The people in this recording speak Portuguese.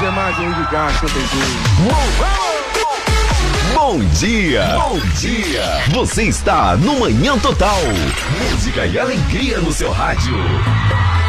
hoje é mais um de gasto, bebê. Bom dia! Bom dia! Você está no Manhã Total. Música e alegria no seu rádio.